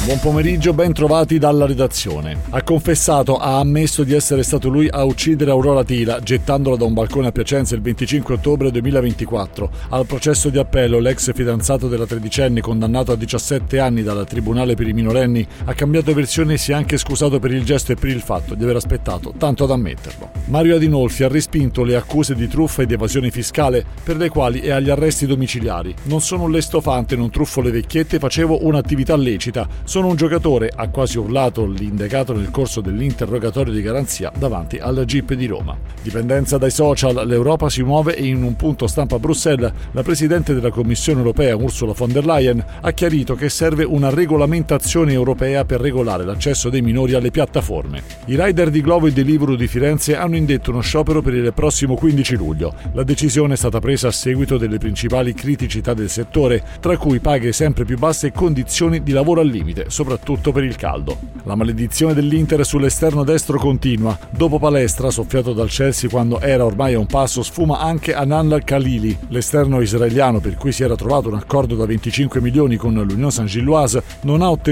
Buon pomeriggio, ben trovati dalla redazione. Ha ammesso di essere stato lui a uccidere Aurora Tila, gettandola da un balcone a Piacenza il 25 ottobre 2024. Al processo di appello, l'ex fidanzato della tredicenne, condannato a 17 anni dal Tribunale per i minorenni, ha cambiato versione e si è anche scusato per il gesto e per il fatto di aver aspettato tanto ad ammetterlo. Mario Adinolfi ha respinto le accuse di truffa ed evasione fiscale, per le quali è agli arresti domiciliari. Non sono un lestofante, non truffo le vecchiette, facevo un'attività lecita. Sono un giocatore, ha quasi urlato l'indagato nel corso dell'interrogatorio di garanzia davanti al GIP di Roma. Dipendenza dai social, l'Europa si muove e in un punto stampa a Bruxelles la Presidente della Commissione europea Ursula von der Leyen ha chiarito che serve una regolamentazione europea per regolare l'accesso dei minori alle piattaforme. I rider di Glovo e Deliveroo di Firenze hanno indetto uno sciopero per il prossimo 15 luglio. La decisione è stata presa a seguito delle principali criticità del settore, tra cui paghe sempre più basse e condizioni di lavoro al limite, soprattutto per il caldo. La maledizione dell'Inter sull'esterno destro continua. Dopo Palestra, soffiato dal Chelsea quando era ormai a un passo, sfuma anche Anan Khalili. L'esterno israeliano, per cui si era trovato un accordo da 25 milioni con l'Union Saint-Gilloise, non ha ottenuto